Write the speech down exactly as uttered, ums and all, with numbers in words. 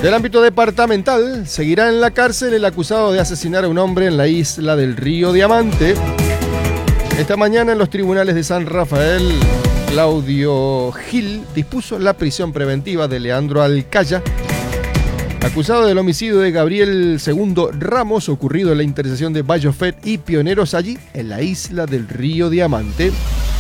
Del ámbito departamental, seguirá en la cárcel el acusado de asesinar a un hombre en la isla del Río Diamante. Esta mañana en los tribunales de San Rafael, Claudio Gil dispuso la prisión preventiva de Leandro Alcaya, acusado del homicidio de Gabriel segundo Ramos, ocurrido en la intersección de Bayofet y Pioneros allí, en la isla del Río Diamante.